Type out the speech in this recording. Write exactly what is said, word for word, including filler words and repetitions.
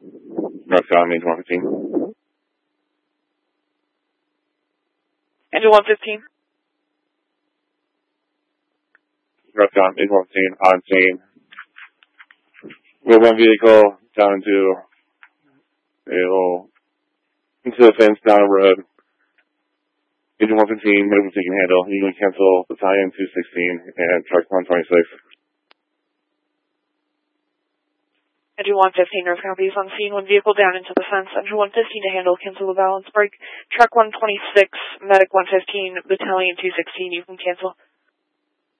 Northbound, engine one fifteen. Engine one fifteen. Northbound, engine one fifteen, on scene. Move one vehicle down into a little, into the fence down the road. Engine one fifteen, minimum taking handle. You can cancel battalion two sixteen and truck one twenty-six. Engine one fifteen, North County is on scene. One vehicle down into the fence. Engine one fifteen to handle. Cancel the balance break. Truck one twenty-six, medic one fifteen, battalion two sixteen. You can cancel.